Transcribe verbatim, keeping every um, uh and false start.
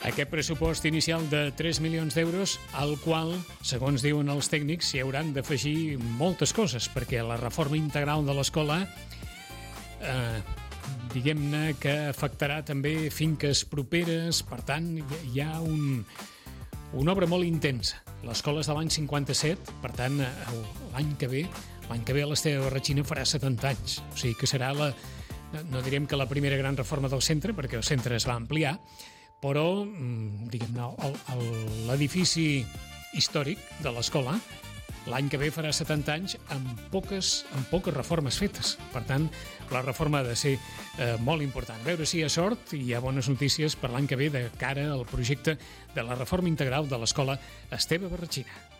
Aquest pressupost inicial de tres milions d'euros, al qual, segons diuen els tècnics, s'hi hauran d'afegir moltes coses, perquè la reforma integral de l'escola, eh, diguem-ne que afectarà també finques properes, per tant, hi ha un, una obra molt intensa. L'escola és de l'any cinquanta-set, per tant, l'any que ve, l'any que ve l'Esteve Barratxina farà setanta anys, o sigui que serà la, no direm que la primera gran reforma del centre, perquè el centre es va ampliar, però, diguem-ne, l'edifici històric de l'escola l'any que ve farà setanta anys amb poques, amb poques reformes fetes. Per tant, la reforma ha de ser eh, molt important. A veure si hi ha sort i hi ha bones notícies per l'any que ve de cara al projecte de la reforma integral de l'escola Esteve Barratxina.